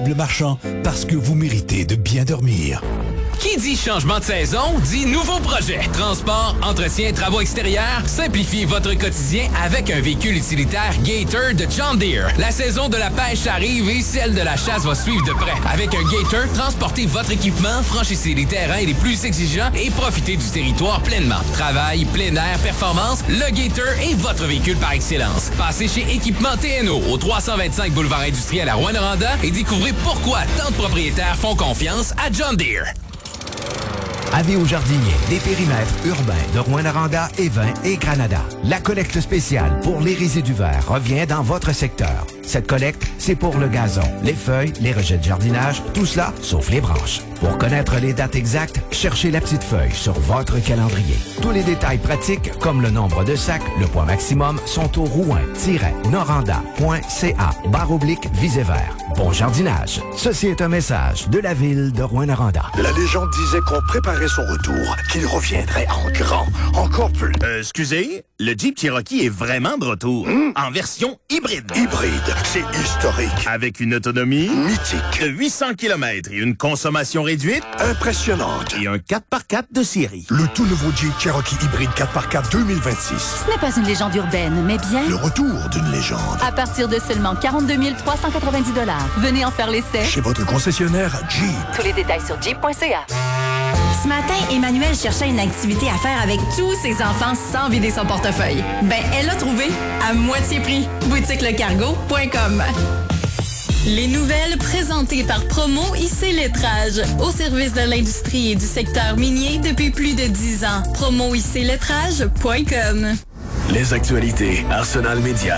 Meubles Marchand, parce que vous méritez de bien dormir. Qui dit changement de saison, dit nouveau projet. Transport, entretien, travaux extérieurs, simplifiez votre quotidien avec un véhicule utilitaire Gator de John Deere. La saison de la pêche arrive et celle de la chasse va suivre de près. Avec un Gator, transportez votre équipement, franchissez les terrains les plus exigeants et profitez du territoire pleinement. Travail, plein air, performance, le Gator est votre véhicule par excellence. Passez chez Équipement TNO au 325 boulevard industriel à Rouyn-Noranda et découvrez pourquoi tant de propriétaires font confiance à John Deere. Avis aux jardiniers des périmètres urbains de Rouyn-Noranda, Évin et Granada. La collecte spéciale pour les résidus verts revient dans votre secteur. Cette collecte, c'est pour le gazon, les feuilles, les rejets de jardinage, tout cela sauf les branches. Pour connaître les dates exactes, cherchez la petite feuille sur votre calendrier. Tous les détails pratiques, comme le nombre de sacs, le poids maximum, sont au rouen-noranda.ca/visé vert. Bon jardinage. Ceci est un message de la ville de Rouyn-Noranda. La légende disait qu'on préparait son retour, qu'il reviendrait en grand, encore plus. Excusez, le Jeep Cherokee est vraiment de retour. En version hybride. Hybride, c'est historique. Avec une autonomie mythique de 800 km et une consommation réduite impressionnante. Et un 4x4 de série. Le tout nouveau Jeep Cherokee hybride 4x4 2026. Ce n'est pas une légende urbaine, mais bien le retour d'une légende. À partir de seulement 42 390 $. Venez en faire l'essai. Chez votre concessionnaire Jeep. Tous les détails sur jeep.ca. Ce matin, Emmanuel cherchait une activité à faire avec tous ses enfants sans vider son portefeuille. Ben, elle l'a trouvé à moitié prix. boutiquelecargo.com. Les nouvelles présentées par Promo IC Lettrage, au service de l'industrie et du secteur minier depuis plus de 10 ans. promoiclettrage.com. Les actualités Arsenal Média.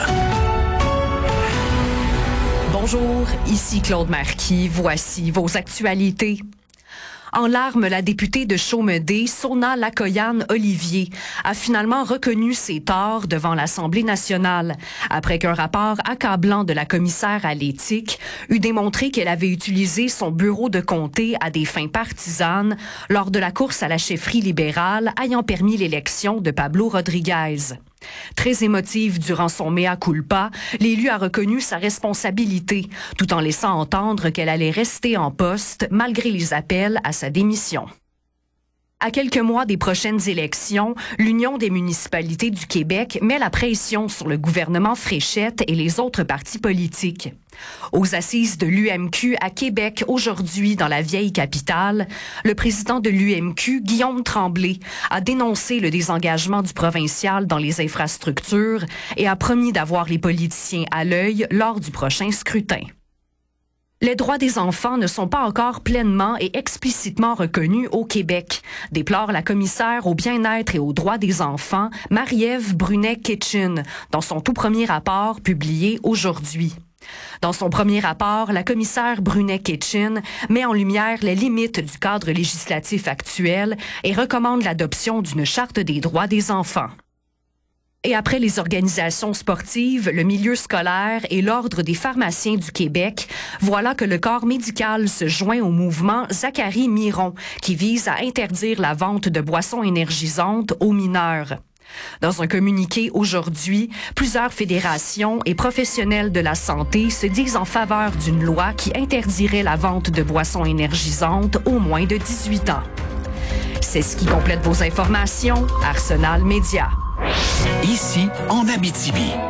Bonjour, ici Claude Marquis. Voici vos actualités. En larmes, la députée de Chaumeday, Sona Lacoyane-Olivier, a finalement reconnu ses torts devant l'Assemblée nationale, après qu'un rapport accablant de la commissaire à l'éthique eut démontré qu'elle avait utilisé son bureau de comté à des fins partisanes lors de la course à la chefferie libérale ayant permis l'élection de Pablo Rodriguez. Très émotive durant son mea culpa, l'élu a reconnu sa responsabilité, tout en laissant entendre qu'elle allait rester en poste malgré les appels à sa démission. À quelques mois des prochaines élections, l'Union des municipalités du Québec met la pression sur le gouvernement Fréchette et les autres partis politiques. Aux assises de l'UMQ à Québec aujourd'hui dans la vieille capitale, le président de l'UMQ, Guillaume Tremblay, a dénoncé le désengagement du provincial dans les infrastructures et a promis d'avoir les politiciens à l'œil lors du prochain scrutin. Les droits des enfants ne sont pas encore pleinement et explicitement reconnus au Québec, déplore la commissaire au bien-être et aux droits des enfants, Marie-Ève Brunet-Kitchen, dans son tout premier rapport publié aujourd'hui. Dans son premier rapport, la commissaire Brunet-Kitchen met en lumière les limites du cadre législatif actuel et recommande l'adoption d'une charte des droits des enfants. Et après les organisations sportives, le milieu scolaire et l'Ordre des pharmaciens du Québec, voilà que le corps médical se joint au mouvement Zachary Miron, qui vise à interdire la vente de boissons énergisantes aux mineurs. Dans un communiqué aujourd'hui, plusieurs fédérations et professionnels de la santé se disent en faveur d'une loi qui interdirait la vente de boissons énergisantes aux moins de 18 ans. C'est ce qui complète vos informations. Arsenal Média. Ici, en Abitibi.